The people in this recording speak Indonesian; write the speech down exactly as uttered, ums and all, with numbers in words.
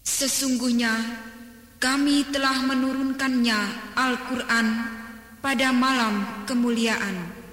Sesungguhnya kami telah menurunkannya Al-Quran pada malam kemuliaan.